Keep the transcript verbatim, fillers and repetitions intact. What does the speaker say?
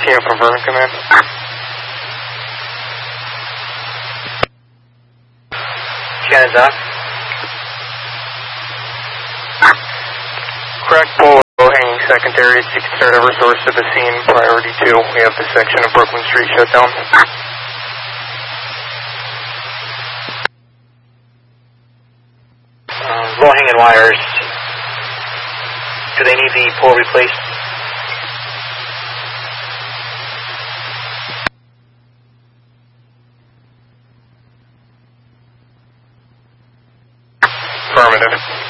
Team from Vernon, command. Shannon, Doc. Correct pole, hanging secondaries. You can start every source to the scene. Priority two. We have this section of Brooklyn Street shut down. Uh, low hanging wires. Do they need the pole replaced? Affirmative.